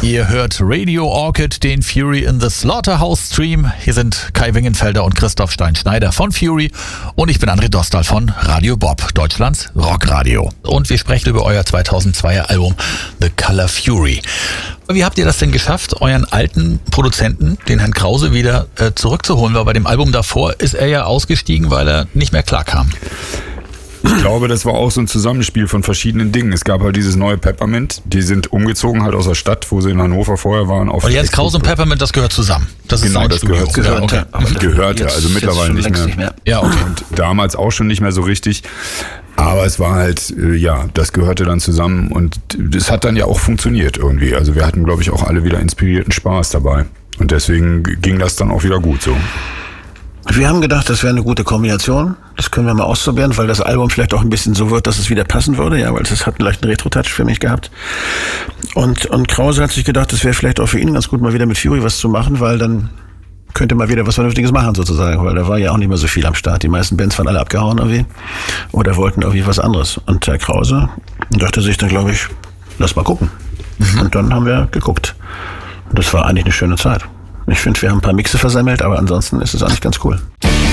Ihr hört Radio Orchid, den Fury in the Slaughterhouse Stream. Hier sind Kai Wingenfelder und Christoph Stein-Schneider von Fury und ich bin André Dostal von Radio Bob, Deutschlands Rockradio. Und wir sprechen über euer 2002er Album The Color Fury. Wie habt ihr das denn geschafft, euren alten Produzenten, den Herrn Krause, wieder zurückzuholen? Weil bei dem Album davor ist er ja ausgestiegen, weil er nicht mehr klarkam. Ich glaube, das war auch so ein Zusammenspiel von verschiedenen Dingen. Es gab halt dieses neue Peppermint, die sind umgezogen halt aus der Stadt, wo sie in Hannover vorher waren. Und Jens Krause und Peppermint, das gehört zusammen. Das genau, ist das gehört zusammen. Okay. Gehörte, also mittlerweile nicht mehr. Ja, okay. Und damals auch schon nicht mehr so richtig. Aber es war halt, das gehörte dann zusammen und das hat dann ja auch funktioniert irgendwie. Also wir hatten, glaube ich, auch alle wieder inspirierten Spaß dabei. Und deswegen ging das dann auch wieder gut so. Wir haben gedacht, das wäre eine gute Kombination. Das können wir mal ausprobieren, weil das Album vielleicht auch ein bisschen so wird, dass es wieder passen würde, ja, weil es hat einen Retro-Touch für mich gehabt. Und Krause hat sich gedacht, das wäre vielleicht auch für ihn ganz gut, mal wieder mit Fury was zu machen, weil dann könnte mal wieder was Vernünftiges machen sozusagen, weil da war ja auch nicht mehr so viel am Start. Die meisten Bands waren alle abgehauen irgendwie oder wollten irgendwie was anderes. Und der Krause dachte sich dann, glaube ich, lass mal gucken. Und dann haben wir geguckt. Und das war eigentlich eine schöne Zeit. Ich finde, wir haben ein paar Mixe versammelt, aber ansonsten ist es eigentlich ganz cool.